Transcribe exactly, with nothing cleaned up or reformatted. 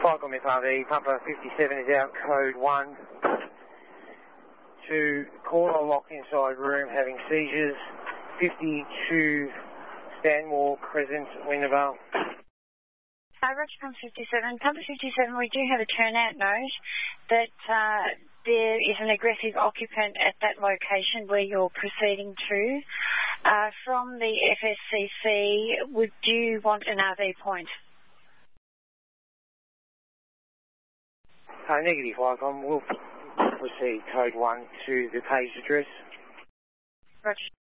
Cyclone F R V, Papa fifty-seven is out, code one. To corner locked inside room having seizures, fifty-two Stanmore Crescent, Winneba. Uh, Roger Pump fifty-seven. Pump fifty-seven, we do have a turnout note that uh, there is an aggressive occupant at that location where you're proceeding to. Uh, from the F S C C, would you want an R V point? Uh, negative, Icon. We'll proceed code one to the page address. Roger.